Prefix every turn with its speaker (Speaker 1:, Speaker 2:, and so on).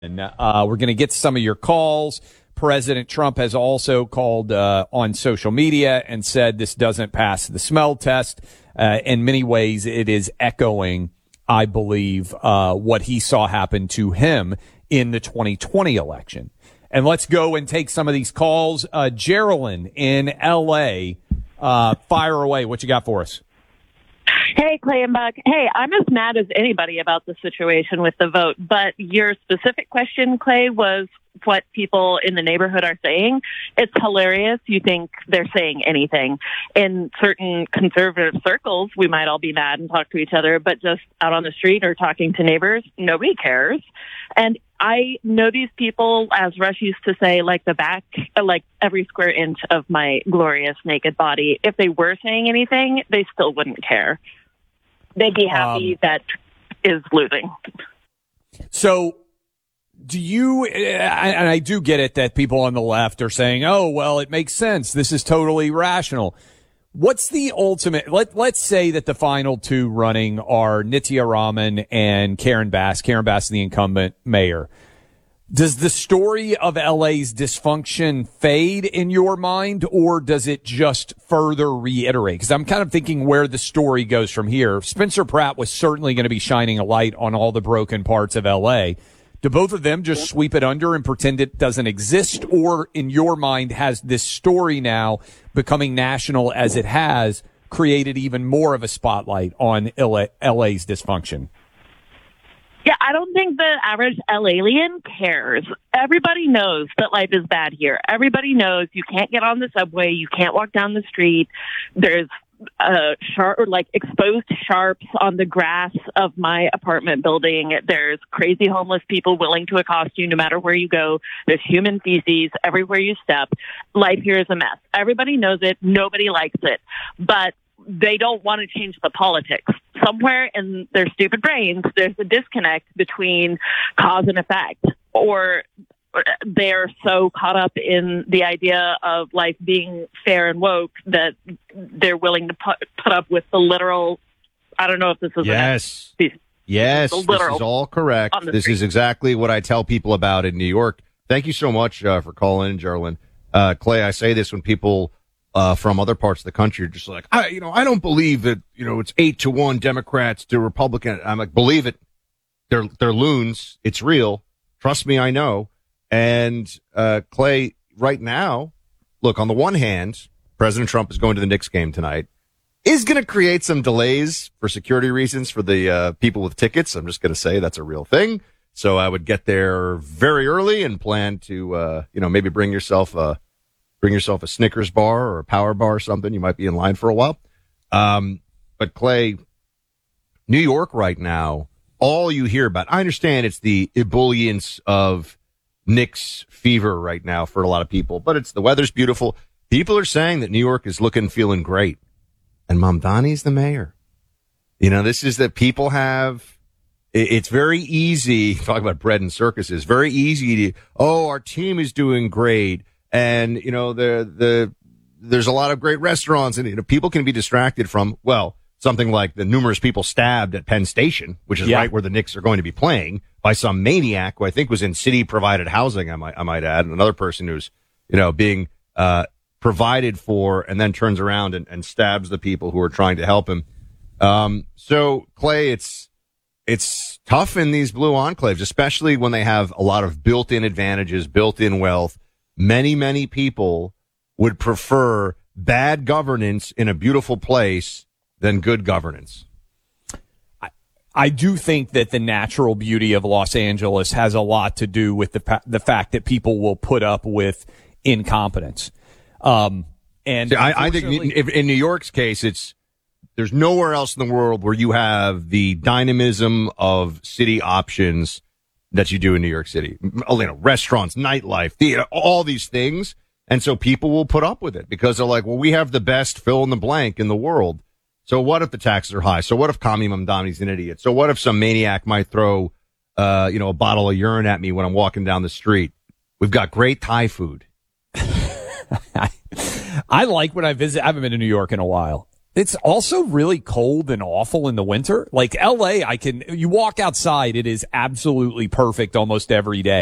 Speaker 1: And we're going to get some of your calls. President Trump has also called on social media and said this doesn't pass the smell test. In many ways, it is echoing, I believe, what he saw happen to him in the 2020 election. And let's go and take some of these calls. Geraldine in L.A., fire away. What you got for us?
Speaker 2: Hey, Clay and Buck. Hey, I'm as mad as anybody about the situation with the vote, but your specific question, Clay, was what people in the neighborhood are saying. It's hilarious. You think they're saying anything. In certain conservative circles, we might all be mad and talk to each other, but just out on the street or talking to neighbors, nobody cares. And I know these people, as Rush used to say, like the back, like every square inch of my glorious naked body. If they were saying anything, they still wouldn't care. They'd be happy that is losing.
Speaker 1: So do you, and I do get it that people on the left are saying, oh, well, it makes sense. This is totally rational. What's the ultimate? Let's say that the final two running are Nitya Raman and Karen Bass. Karen Bass, the incumbent mayor. Does the story of LA's dysfunction fade in your mind, or does it just further reiterate? Because I'm kind of thinking where the story goes from here. Spencer Pratt was certainly going to be shining a light on all the broken parts of LA. Do both of them just sweep it under and pretend it doesn't exist? Or in your mind, has this story now becoming national as it has created even more of a spotlight on LA's dysfunction?
Speaker 2: Yeah, I don't think the average LAian cares. Everybody knows that life is bad here. Everybody knows you can't get on the subway. You can't walk down the street. There's exposed sharps on the grass of my apartment building. There's crazy homeless people willing to accost you no matter where you go. There's human feces everywhere you step. Life here is a mess. Everybody knows it. Nobody likes it. But they don't want to change the politics. Somewhere in their stupid brains, there's a disconnect between cause and effect, or they're so caught up in the idea of life being fair and woke that they're willing to put up with the literal. I don't know if this is
Speaker 3: yes, this is all correct. This is exactly what I tell people about in New York. Thank you so much for calling in, Geraldine. Clay, I say this when people from other parts of the country are just like, I don't believe that, it's 8-1 Democrats to Republican. I'm like, believe it. They're loons. It's real. Trust me, I know. And, Clay, right now, look, on the one hand, President Trump is going to the Knicks game tonight, is going to create some delays for security reasons for the people with tickets. I'm just going to say that's a real thing. So I would get there very early and plan to, maybe bring yourself a Snickers bar or a Power bar or something. You might be in line for a while. But Clay, New York right now, all you hear about, I understand it's the ebullience of Knicks fever right now for a lot of people, but the weather's beautiful. People are saying that New York is feeling great. And Mamdani's the mayor. This is that people have, it's very easy, talk about bread and circuses, very easy to, our team is doing great. And, there's a lot of great restaurants and, people can be distracted from, something like the numerous people stabbed at Penn Station, which is right where the Knicks are going to be playing by some maniac who I think was in city provided housing. I might add, and another person who's, being, provided for and then turns around and stabs the people who are trying to help him. So Clay, it's tough in these blue enclaves, especially when they have a lot of built-in advantages, built-in wealth. Many, many people would prefer bad governance in a beautiful place than good governance.
Speaker 1: I do think that the natural beauty of Los Angeles has a lot to do with the fact that people will put up with incompetence. I
Speaker 3: think in New York's case, there's nowhere else in the world where you have the dynamism of city options that you do in New York City. Restaurants, nightlife, theater, all these things. And so people will put up with it because they're like, well, we have the best fill in the blank in the world. So what if the taxes are high? So what if Kami Mamdani's an idiot? So what if some maniac might throw, a bottle of urine at me when I'm walking down the street? We've got great Thai food.
Speaker 1: I like when I visit. I haven't been to New York in a while. It's also really cold and awful in the winter. Like LA, you walk outside, it is absolutely perfect almost every day.